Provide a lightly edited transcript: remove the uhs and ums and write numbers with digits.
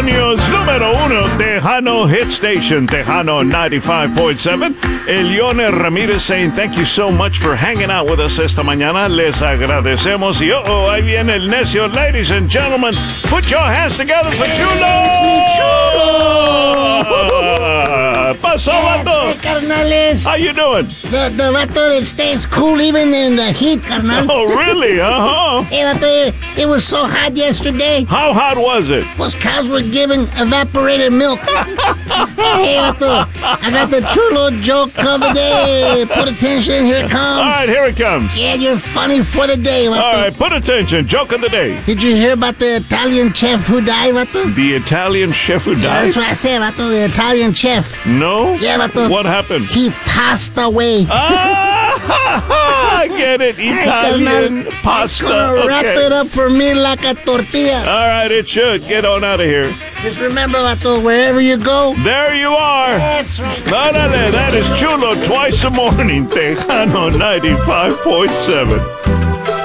California's número uno Tejano hit station, Tejano 95.7. Elione Ramirez saying thank you so much for hanging out with us esta mañana. Les agradecemos. Y ahí viene el necio. Ladies and gentlemen, put your hands together for Chulo. Pasó, vato. Carnales. How you doing? The vato that stays cool even in the heat, carnal. Oh, really? Uh-huh. Hey, vato, it was so hot yesterday. How hot was it? Those cows were giving evaporated milk. Hey, vato, I got the chulo joke of the day. Put attention, here it comes. All right, here it comes. Yeah, you're funny for the day, vato. All right, put attention. Joke of the day. Did you hear about the Italian chef who died, vato? The Italian chef who Yeah, died? that's what I said, vato, the Italian chef. No? Yeah, vato. What happened? He passed away. I get it. Italian pasta. Gonna wrap Okay. it up for me like a tortilla. All right, it should. Get on out of here. Just remember, vato, wherever you go. There you are. That's right. Órale, that is Chulo twice a morning. Tejano 95.7.